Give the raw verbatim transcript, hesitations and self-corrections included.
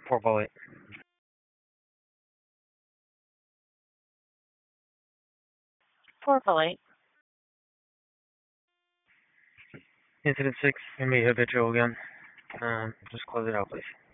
Four bullet. Four polite. Incident six, gonna be habitual again. Um, just close it out, please.